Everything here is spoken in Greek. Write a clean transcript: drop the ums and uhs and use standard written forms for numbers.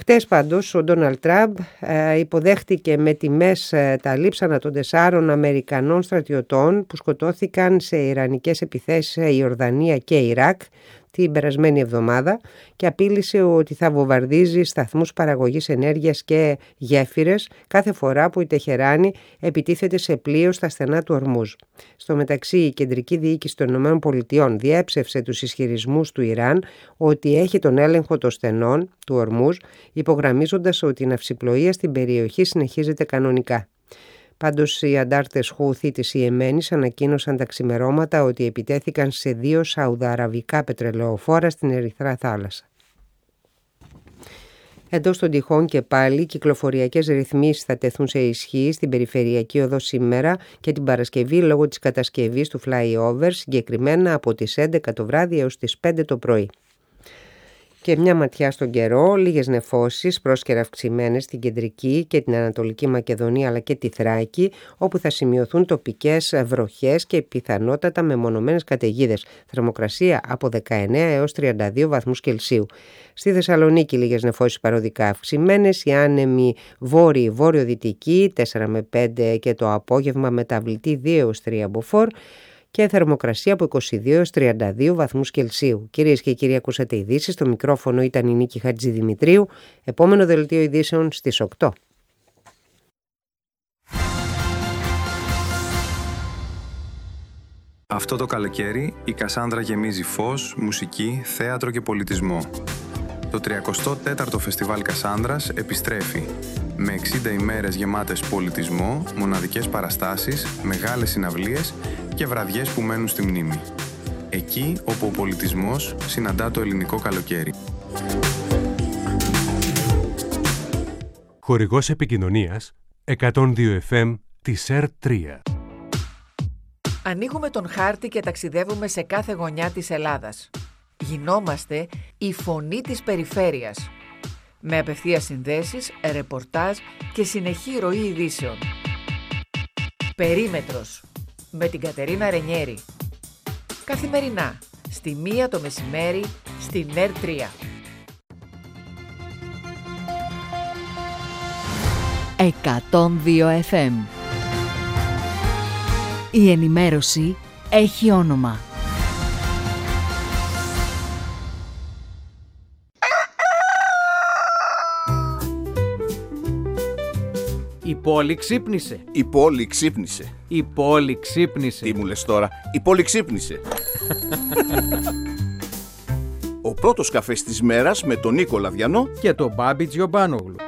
Χτες πάντως ο Ντόναλντ Τραμπ υποδέχτηκε με τιμές τα λείψανα των 4 Αμερικανών στρατιωτών που σκοτώθηκαν σε ιρανικές επιθέσεις σε Ιορδανία και Ιράκ την περασμένη εβδομάδα και απείλησε ότι θα βομβαρδίζει σταθμούς παραγωγής ενέργειας και γέφυρες κάθε φορά που η Τεχεράνη επιτίθεται σε πλοίο στα στενά του Ορμούζ. Στο μεταξύ, η κεντρική διοίκηση των ΗΠΑ διέψευσε τους ισχυρισμούς του Ιράν ότι έχει τον έλεγχο των στενών του Ορμούζ, υπογραμμίζοντας ότι η ναυσιπλοεία στην περιοχή συνεχίζεται κανονικά. Πάντως, οι αντάρτες Χούθι της Ιεμένης ανακοίνωσαν τα ξημερώματα ότι επιτέθηκαν σε 2 σαουδαραβικά πετρελαιοφόρα στην Ερυθρά θάλασσα. Εντός των τυχών και πάλι, κυκλοφοριακές ρυθμίσεις θα τεθούν σε ισχύ στην περιφερειακή οδό σήμερα και την Παρασκευή λόγω της κατασκευής του flyover, συγκεκριμένα από τις 11 το βράδυ έως τις 5 το πρωί. Και μια ματιά στον καιρό, λίγες νεφώσεις πρόσκαιρα αυξημένες στην κεντρική και την Ανατολική Μακεδονία αλλά και τη Θράκη, όπου θα σημειωθούν τοπικές βροχές και πιθανότατα μεμονωμένες καταιγίδες. Θερμοκρασία από 19 έως 32 βαθμούς Κελσίου. Στη Θεσσαλονίκη λίγες νεφώσεις παροδικά αυξημένες, οι άνεμοι βόρειο-δυτικοί 4 με 5 και το απόγευμα μεταβλητή 2 έως 3 μποφόρ. Και θερμοκρασία από 22 έως 32 βαθμούς Κελσίου. Κυρίες και κύριοι, ακούσατε ειδήσεις. Στο μικρόφωνο ήταν η Νίκη Χατζηδημητρίου. Επόμενο δελτίο ειδήσεων στις 8. Αυτό το καλοκαίρι η Κασάνδρα γεμίζει φως, μουσική, θέατρο και πολιτισμό. Το 34ο Φεστιβάλ Κασάνδρας επιστρέφει με 60 ημέρες γεμάτες πολιτισμό, μοναδικές παραστάσεις, μεγάλες συναυλίες και βραδιές που μένουν στη μνήμη. Εκεί όπου ο πολιτισμός συναντά το ελληνικό καλοκαίρι. Χορηγός επικοινωνίας 102 FM της ΕΡΤ3. Ανοίγουμε τον χάρτη και ταξιδεύουμε σε κάθε γωνιά της Ελλάδας. Γινόμαστε η φωνή της περιφέρειας. Με απευθείας συνδέσεις, ρεπορτάζ και συνεχή ροή ειδήσεων. Περίμετρος με την Κατερίνα Ρενιέρη. Καθημερινά, στη 1 το μεσημέρι, στην ΕΡΤ3. 102 FM. Η ενημέρωση έχει όνομα. Η πόλη ξύπνησε. Η πόλη ξύπνησε. Η πόλη ξύπνησε. Τι μου λες τώρα, η πόλη ξύπνησε. Ο πρώτος καφές της μέρας με τον Νίκο Λαδιανό και τον Μπάμπη Τζιομπάνογλου.